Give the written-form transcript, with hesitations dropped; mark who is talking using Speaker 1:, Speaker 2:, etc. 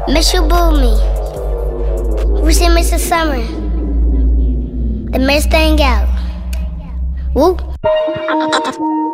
Speaker 1: Miss you, boo me. We see Mr. Summer. The mess thing out. Whoop.